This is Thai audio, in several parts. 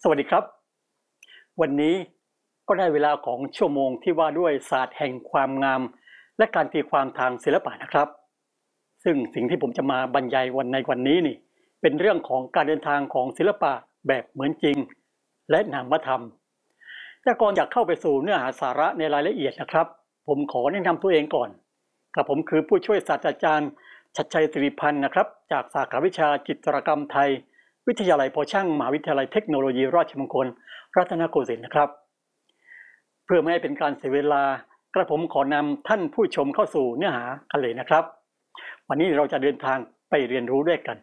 สวัสดีครับวันนี้ก็ได้เวลาของชั่วโมงที่ว่าด้วยศาสตร์แห่งความงามและการตีความทางศิลปะนะครับซึ่งสิ่งที่ผมจะมาบรรยายวันนี้นี่เป็นเรื่องของการเดินทางของศิลปะแบบเหมือนจริงและนามธรรมแต่ก่อนอยากเข้าไปสู่เนื้อหาสาระในรายละเอียดนะครับผมขอแนะนำตัวเองก่อนกับผมคือผู้ช่วยศาสตราจารย์ชัดชัยสิริพันธ์นะครับจากสาขาวิชาจิตรกรรมไทยวิทยาลัยพอช่างมหาวิทยาลัยเทคโนโลยีราชมงคลรัตนโกสินทร์นะครับเพื่อไม่ให้เป็นการเสียเวลากระผมขอนำท่านผู้ชมเข้าสู่เนื้อหากันเลยนะครับวันนี้เราจะเดินทางไปเรียนรู้ด้วยกัน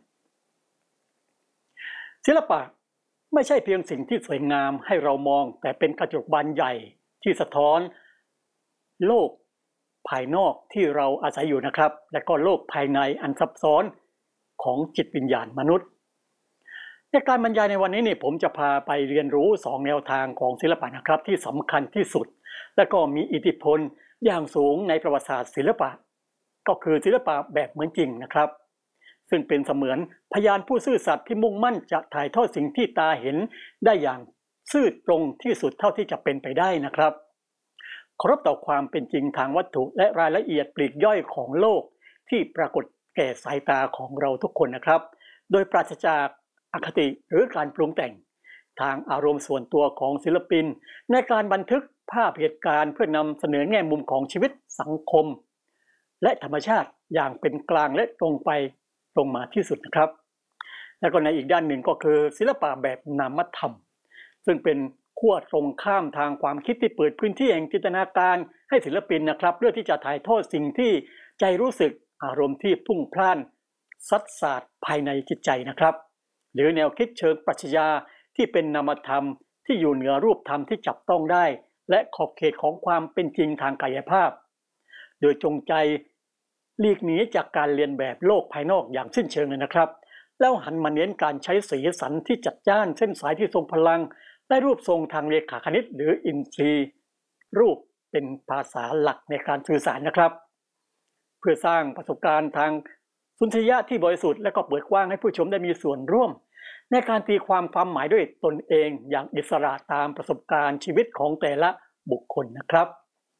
ศิลปะไม่ใช่เพียงสิ่งที่สวยงามให้เรามองแต่เป็นกระจกบานใหญ่ที่สะท้อนโลกภายนอกที่เราอาศัยอยู่นะครับและก็โลกภายในอันซับซ้อนของจิตวิญญาณมนุษย์ในการบรรยายในวันนี้ผมจะพาไปเรียนรู้2แนวทางของศิลปะนะครับที่สำคัญที่สุดและก็มีอิทธิพลอย่างสูงในประวัติศาสตร์ศิลปะก็คือศิลปะแบบเหมือนจริงนะครับซึ่งเป็นเสมือนพยานผู้ซื่อสัตย์ที่มุ่งมั่นจะถ่ายทอดสิ่งที่ตาเห็นได้อย่างซื่อตรงที่สุดเท่าที่จะเป็นไปได้นะครับเคารพต่อความเป็นจริงทางวัตถุและรายละเอียดปลีกย่อยของโลกที่ปรากฏแก่สายตาของเราทุกคนนะครับโดยปราศจากอคติหรือการปรุงแต่งทางอารมณ์ส่วนตัวของศิลปินในการบันทึกภาพเหตุการณ์เพื่อนำเสนอแง่มุมของชีวิตสังคมและธรรมชาติอย่างเป็นกลางและตรงไปตรงมาที่สุดนะครับและก็ในอีกด้านหนึ่งก็คือศิลปะแบบนามธรรมซึ่งเป็นขั้วตรงข้ามทางความคิดที่เปิดพื้นที่แห่งจินตนาการให้ศิลปินนะครับเพื่อที่จะถ่ายทอดสิ่งที่ใจรู้สึกอารมณ์ที่พุ่งพล่านซัดสาดภายในจิตใจนะครับหรือแนวคิดเชิงปรัชญาที่เป็นนามธรรมที่อยู่เหนือรูปธรรมที่จับต้องได้และขอบเขตของความเป็นจริงทางกายภาพโดยจงใจหลีกหนีจากการเรียนแบบโลกภายนอกอย่างสิ้นเชิงเลยนะครับแล้วหันมาเน้นการใช้สีสันที่จัดจ้านเส้นสายที่ทรงพลังและรูปทรงทางเรขาคณิตหรืออินทรีย์รูปเป็นภาษาหลักในการสื่อสารนะครับเพื่อสร้างประสบการณ์ทางสุนทรียะที่บริสุทธิ์และก็เปิดกว้างให้ผู้ชมได้มีส่วนร่วมในการตีความหมายด้วยตนเองอย่างอิสระตามประสบการณ์ชีวิตของแต่ละบุคคลนะครับ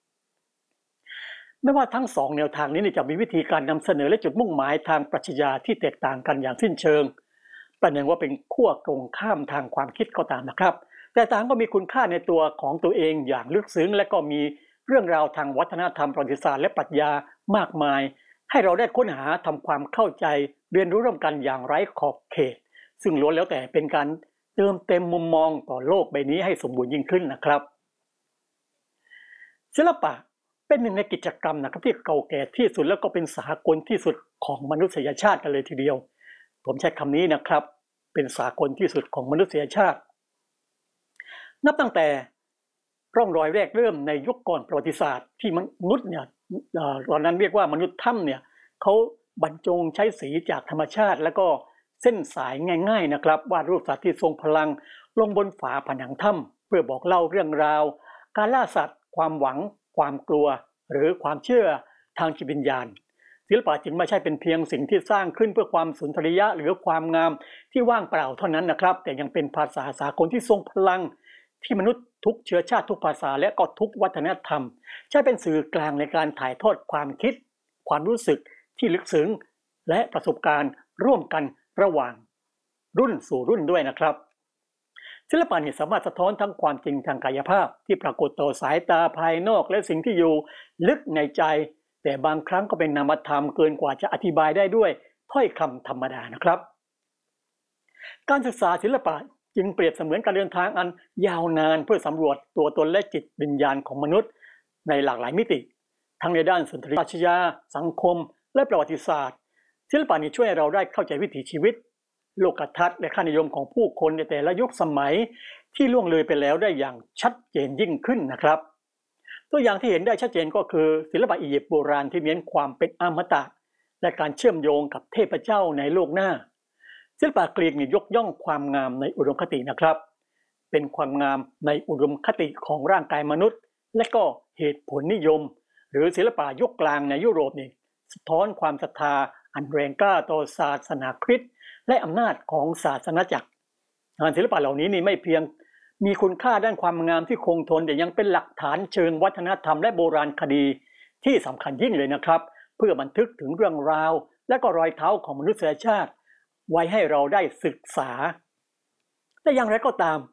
ไม่ว่าทั้ง2แนวทางนี้จะมีวิธีการนำเสนอและจุดมุ่งหมายทางปรัชญาที่แตกต่างกันอย่างสิ้นเชิงประหนึ่งว่าเป็นขั้วตรงข้ามทางความคิดก็ตามนะครับแต่ต่างก็มีคุณค่าในตัวของตัวเองอย่างลึกซึ้งและก็มีเรื่องราวทางวัฒนธรรมประวัติศาสตร์และปรัชญามากมายให้เราได้ค้นหาทำความเข้าใจเรียนรู้ร่วมกันอย่างไร้ขอบเขตซึ่งล้วนแล้วแต่เป็นการเติมเต็มมุมมองต่อโลกใบนี้ให้สมบูรณ์ยิ่งขึ้นนะครับศิลปะเป็นหนึ่งในกิจกรรมนะครับที่เก่าแก่ที่สุดแล้วก็เป็นสากลที่สุดของมนุษยชาติกันเลยทีเดียวผมใช้คำนี้นะครับเป็นสากลที่สุดของมนุษยชาตินับตั้งแต่ร่องรอยแรกเริ่มในยุคก่อนประวัติศาสตร์ที่มนุษย์เนี่ยตอนนั้นเรียกว่ามนุษย์ถ้ำเนี่ยเขาบรรจงใช้สีจากธรรมชาติแล้วก็เส้นสายง่ายๆนะครับวาดรูปสัตว์ที่ทรงพลังลงบนฝาผนังถ้ำเพื่อบอกเล่าเรื่องราวการล่าสัตว์ความหวังความกลัวหรือความเชื่อทางจิตวิญญาณศิลปะจึงไม่ใช่เป็นเพียงสิ่งที่สร้างขึ้นเพื่อความสุนทรียะหรือความงามที่ว่างเปล่าเท่านั้นนะครับแต่ยังเป็นภาษาสากลที่ทรงพลังที่มนุษย์ทุกเชื้อชาติทุกภาษาและก็ทุกวัฒนธรรมใช้เป็นสื่อกลางในการถ่ายทอดความคิดความรู้สึกที่ลึกซึ้งและประสบการณ์ร่วมกันระหว่างรุ่นสู่รุ่นด้วยนะครับศิลปะนี่สามารถสะท้อนทั้งความจริงทางกายภาพที่ปรากฏต่อสายตาภายนอกและสิ่งที่อยู่ลึกในใจแต่บางครั้งก็เป็นนามธรรมเกินกว่าจะอธิบายได้ด้วยถ้อยคำธรรมดานะครับการศึกษาศิลปะจึงเปรียบเสมือนการเดินทางอันยาวนานเพื่อสำรวจตัวตนและจิตวิญญาณของมนุษย์ในหลากหลายมิติทั้งในด้านสุนทรียปรัชญาสังคมและประวัติศาสตร์ศิลปะนี้ช่วยให้เราได้เข้าใจวิถีชีวิตโลกทัศน์และค่านิยมของผู้คนในแต่ละยุคสมัยที่ล่วงเลยไปแล้วได้อย่างชัดเจนยิ่งขึ้นนะครับตัวอย่างที่เห็นได้ชัดเจนก็คือศิลปะอียิปต์โบราณที่เน้นความเป็นอมตะและการเชื่อมโยงกับเทพเจ้าในโลกหน้าศิลปะกรีกยกย่องความงามในอุดมคตินะครับเป็นความงามในอุดมคติของร่างกายมนุษย์และก็เหตุผลนิยมหรือศิลปะยุคกลางในยุโรปนี่สะท้อนความศรัทธาอันแรงกล้าต่อศาสนาคริสต์และอำนาจของศาสนาจักรงานศิลปะเหล่านี้นี่ไม่เพียงมีคุณค่าด้านความงามที่คงทนแต่ยังเป็นหลักฐานเชิงวัฒนธรรมและโบราณคดีที่สำคัญยิ่งเลยนะครับเพื่อบันทึกถึงเรื่องราวและก็รอยเท้าของมนุษยชาติไว้ให้เราได้ศึกษาแต่อย่างไรก็ตาม